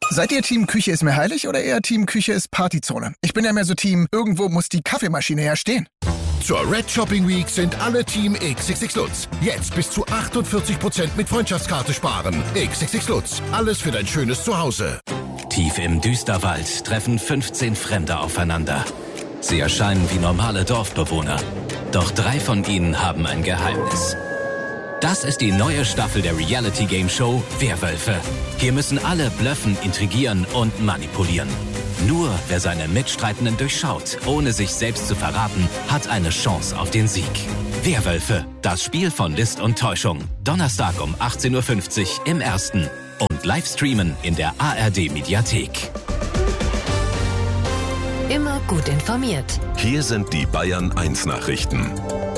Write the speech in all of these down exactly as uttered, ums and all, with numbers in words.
Seid ihr Team Küche ist mir heilig oder eher Team Küche ist Partyzone? Ich bin ja mehr so Team, irgendwo muss die Kaffeemaschine ja stehen. Zur Red Shopping Week sind alle Team X X X Lutz. Jetzt bis zu achtundvierzig Prozent mit Freundschaftskarte sparen. X X X Lutz. Alles für dein schönes Zuhause. Tief im Düsterwald treffen fünfzehn Fremde aufeinander. Sie erscheinen wie normale Dorfbewohner. Doch drei von ihnen haben ein Geheimnis. Das ist die neue Staffel der Reality-Game-Show Werwölfe. Hier müssen alle blöffen, intrigieren und manipulieren. Nur wer seine Mitstreitenden durchschaut, ohne sich selbst zu verraten, hat eine Chance auf den Sieg. Werwölfe, das Spiel von List und Täuschung. Donnerstag um achtzehn Uhr fünfzig im Ersten. Und live streamen in der A R D-Mediathek. Immer gut informiert. Hier sind die Bayern eins Nachrichten.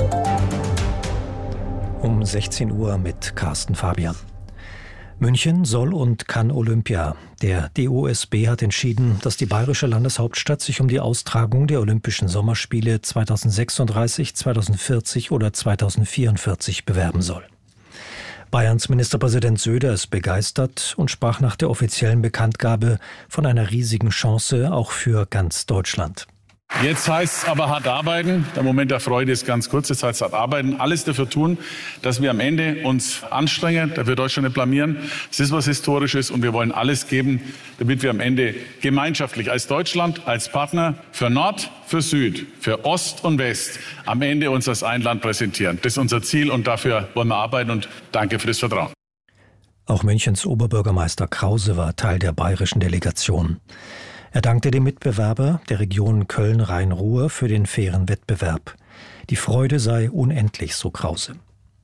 Um sechzehn Uhr mit Carsten Fabian. München soll und kann Olympia. Der D O S B hat entschieden, dass die bayerische Landeshauptstadt sich um die Austragung der Olympischen Sommerspiele zweitausendsechsunddreißig, zweitausendvierzig oder zweitausendvierundvierzig bewerben soll. Bayerns Ministerpräsident Söder ist begeistert und sprach nach der offiziellen Bekanntgabe von einer riesigen Chance auch für ganz Deutschland. Jetzt heißt es aber hart arbeiten. Der Moment der Freude ist ganz kurz. Jetzt heißt es hart arbeiten. Alles dafür tun, dass wir am Ende uns anstrengen, dass wir Deutschland nicht blamieren. Es ist was Historisches und wir wollen alles geben, damit wir am Ende gemeinschaftlich als Deutschland, als Partner für Nord, für Süd, für Ost und West am Ende uns als ein Land präsentieren. Das ist unser Ziel und dafür wollen wir arbeiten und danke für das Vertrauen. Auch Münchens Oberbürgermeister Krause war Teil der bayerischen Delegation. Er dankte dem Mitbewerber der Region Köln-Rhein-Ruhr für den fairen Wettbewerb. Die Freude sei unendlich, so Krause.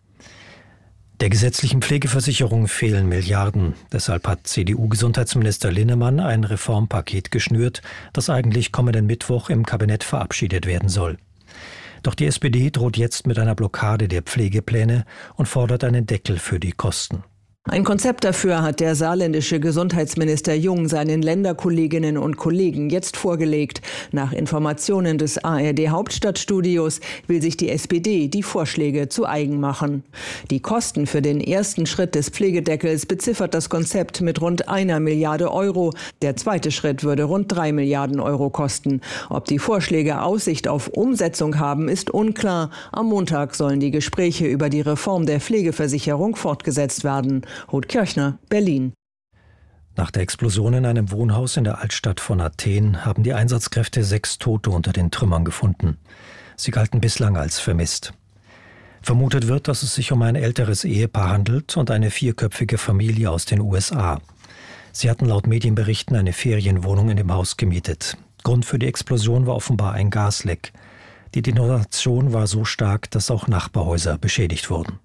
Der gesetzlichen Pflegeversicherung fehlen Milliarden. Deshalb hat C D U-Gesundheitsminister Linnemann ein Reformpaket geschnürt, das eigentlich kommenden Mittwoch im Kabinett verabschiedet werden soll. Doch die S P D droht jetzt mit einer Blockade der Pflegepläne und fordert einen Deckel für die Kosten. Ein Konzept dafür hat der saarländische Gesundheitsminister Jung seinen Länderkolleginnen und Kollegen jetzt vorgelegt. Nach Informationen des A R D-Hauptstadtstudios will sich die S P D die Vorschläge zu eigen machen. Die Kosten für den ersten Schritt des Pflegedeckels beziffert das Konzept mit rund einer Milliarde Euro. Der zweite Schritt würde rund drei Milliarden Euro kosten. Ob die Vorschläge Aussicht auf Umsetzung haben, ist unklar. Am Montag sollen die Gespräche über die Reform der Pflegeversicherung fortgesetzt werden. Ruth Kirchner, Berlin. Nach der Explosion in einem Wohnhaus in der Altstadt von Athen haben die Einsatzkräfte sechs Tote unter den Trümmern gefunden. Sie galten bislang als vermisst. Vermutet wird, dass es sich um ein älteres Ehepaar handelt und eine vierköpfige Familie aus den U S A. Sie hatten laut Medienberichten eine Ferienwohnung in dem Haus gemietet. Grund für die Explosion war offenbar ein Gasleck. Die Detonation war so stark, dass auch Nachbarhäuser beschädigt wurden.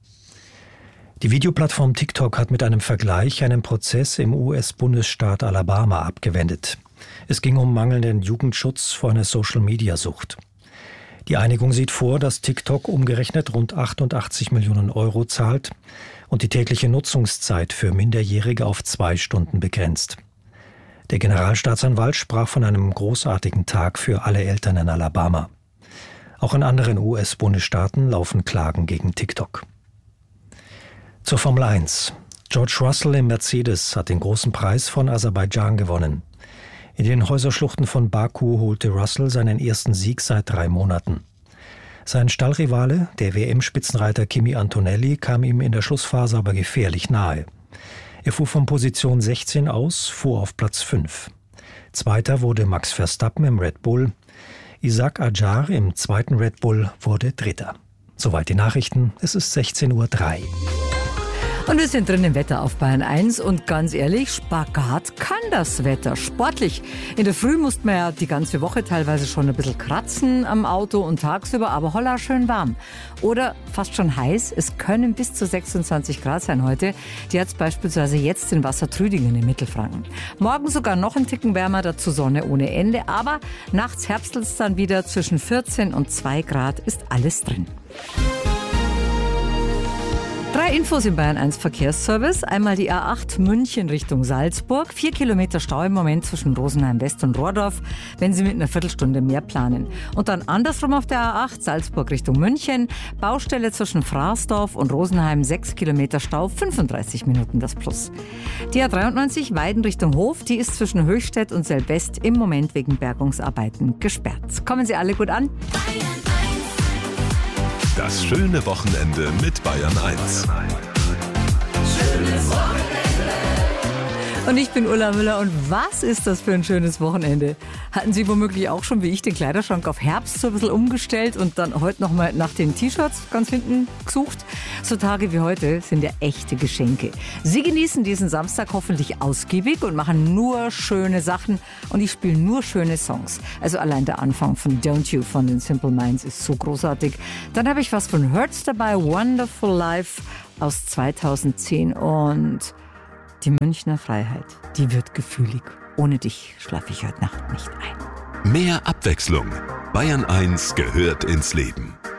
Die Videoplattform TikTok hat mit einem Vergleich einen Prozess im U S-Bundesstaat Alabama abgewendet. Es ging um mangelnden Jugendschutz vor einer Social-Media-Sucht. Die Einigung sieht vor, dass TikTok umgerechnet rund achtundachtzig Millionen Euro zahlt und die tägliche Nutzungszeit für Minderjährige auf zwei Stunden begrenzt. Der Generalstaatsanwalt sprach von einem großartigen Tag für alle Eltern in Alabama. Auch in anderen U S-Bundesstaaten laufen Klagen gegen TikTok. Zur Formel eins. George Russell im Mercedes hat den großen Preis von Aserbaidschan gewonnen. In den Häuserschluchten von Baku holte Russell seinen ersten Sieg seit drei Monaten. Sein Stallrivale, der W M-Spitzenreiter Kimi Antonelli, kam ihm in der Schlussphase aber gefährlich nahe. Er fuhr von Position sechzehn aus, fuhr auf Platz fünf. Zweiter wurde Max Verstappen im Red Bull. Isaac Adjar im zweiten Red Bull wurde Dritter. Soweit die Nachrichten, es ist sechzehn Uhr drei. Und wir sind drin im Wetter auf Bayern eins und ganz ehrlich, Spagat kann das Wetter, sportlich. In der Früh musste man ja die ganze Woche teilweise schon ein bisschen kratzen am Auto und tagsüber, aber holla, schön warm. Oder fast schon heiß, es können bis zu sechsundzwanzig Grad sein heute. Die hat es beispielsweise jetzt in Wassertrüdingen in Mittelfranken. Morgen sogar noch ein Ticken wärmer, dazu Sonne ohne Ende, aber nachts herbstelt es dann wieder zwischen vierzehn und zwei Grad, ist alles drin. Drei Infos im Bayern eins Verkehrsservice. Einmal die A acht München Richtung Salzburg. Vier Kilometer Stau im Moment zwischen Rosenheim West und Rohrdorf, wenn Sie mit einer Viertelstunde mehr planen. Und dann andersrum auf der A acht Salzburg Richtung München. Baustelle zwischen Fraßdorf und Rosenheim. Sechs Kilometer Stau, fünfunddreißig Minuten das Plus. Die A dreiundneunzig Weiden Richtung Hof. Die ist zwischen Höchstädt und Selbest im Moment wegen Bergungsarbeiten gesperrt. Kommen Sie alle gut an. Das schöne Wochenende mit Bayern eins. Schönes Wochenende. Und ich bin Ulla Müller und was ist das für ein schönes Wochenende? Hatten Sie womöglich auch schon wie ich den Kleiderschrank auf Herbst so ein bisschen umgestellt und dann heute nochmal nach den T-Shirts ganz hinten gesucht? So Tage wie heute sind ja echte Geschenke. Sie genießen diesen Samstag hoffentlich ausgiebig und machen nur schöne Sachen und ich spiele nur schöne Songs. Also allein der Anfang von Don't You von den Simple Minds ist so großartig. Dann habe ich was von Hurts dabei, Wonderful Life aus zweitausendzehn und die Münchner Freiheit, die wird gefühlig. Ohne dich schlafe ich heute Nacht nicht ein. Mehr Abwechslung. Bayern eins gehört ins Leben.